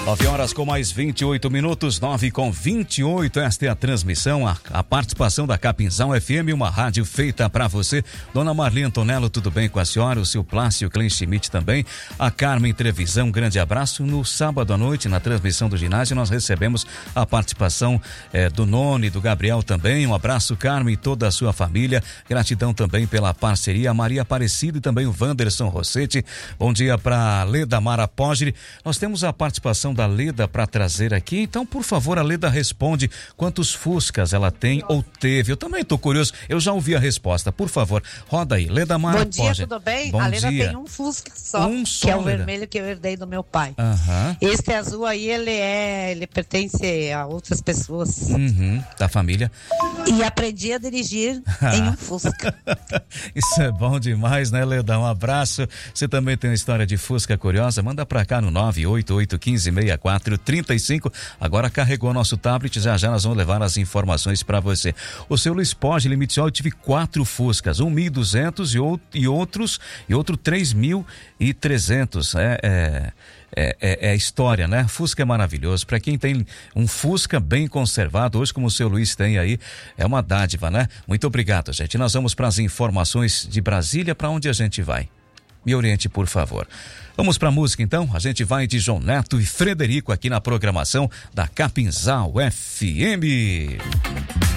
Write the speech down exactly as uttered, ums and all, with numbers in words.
nove horas com mais vinte e oito minutos, nove com vinte e oito. Esta é a transmissão, a, a participação da Capinzal F M, uma rádio feita para você. Dona Marli Antonello, tudo bem com a senhora? O seu Plácio Klein Schmidt também. A Carmen Trevisão, grande abraço. No sábado à noite, na transmissão do ginásio, nós recebemos a participação eh, do Noni, do Gabriel também. Um abraço, Carmen, e toda a sua família. Gratidão também pela parceria. A Maria Aparecida e também o Wanderson Rossetti. Bom dia para Leda Mara Poggi. Nós temos a participação da Leda para trazer aqui, então por favor, a Leda responde quantos Fuscas ela tem ou teve. Eu também tô curioso, eu já ouvi a resposta, por favor, roda aí, Leda Mara Poggi. Bom dia, tudo bem? Bom a Leda dia. tem um Fusca só, um só que é o Leda. vermelho que eu herdei do meu pai. Uhum. Esse azul aí, ele é, ele pertence a outras pessoas. Uhum, da família. E aprendi a dirigir em um Fusca. Isso é bom demais, né, Leda? Um abraço. Você também tem uma história de Fusca curiosa? Manda pra cá no nove oito oito um cinco seis quatro três cinco. Agora carregou nosso tablet, já já nós vamos levar as informações para você. O seu Luiz Poggi, ele me disse, ó, eu tive quatro Fuscas, um mil e duzentos e, e outros, e outro três mil e trezentos. É, é, é, é, é história, né? Fusca é maravilhoso. Para quem tem um Fusca bem conservado, hoje como o seu Luiz tem aí, é uma dádiva, né? Muito obrigado, gente. Nós vamos para as informações de Brasília, para onde a gente vai? Me oriente, por favor. Vamos para a música, então? A gente vai de João Neto e Frederico aqui na programação da Capinzal F M.